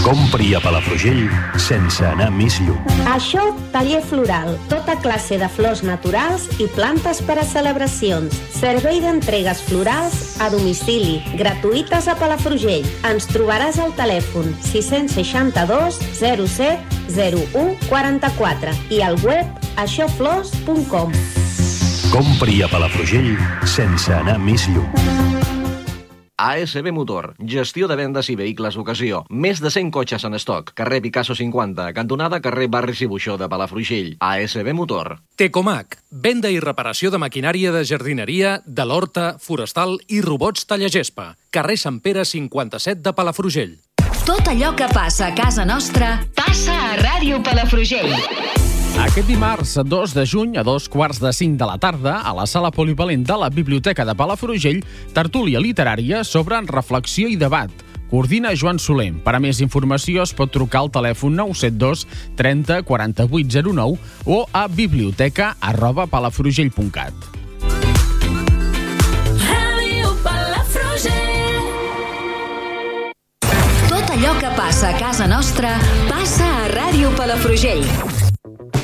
Compri a Palafrugell sense anar més lluny. Això, taller floral. Tota classe de flors naturals i plantes per a celebracions. Servei d'entregues florals a domicili, gratuïtes a Palafrugell. Ens trobaràs al telèfon 662 07 01 44 i al web aixoflors.com. Compri a Palafrugell sense anar més lluny. ASB Motor, gestió de vendes i vehicles d'ocasió. Més de 100 cotxes en estoc. Carrer Picasso 50, cantonada carrer Barris i Buixó de Palafrugell. ASB Motor. Tecomac, venda i reparació de maquinària de jardineria, de l'horta, forestal i robots tallagespa. Carrer Sant Pere 57 de Palafrugell. Tot allò que passa a casa nostra passa a Ràdio Palafrugell. Aquest dimarts, 2 de juny, a 2:45 de la tarda, a la sala polivalent de la Biblioteca de Palafrugell, tertúlia literària sobre reflexió i debat. Coordina Joan Soler. Per a més informació es pot trucar al telèfon 972 30 48 09 o a biblioteca@palafrugell.cat. Ràdio Palafrugell. Tot allò que passa a casa nostra passa a Ràdio Palafrugell.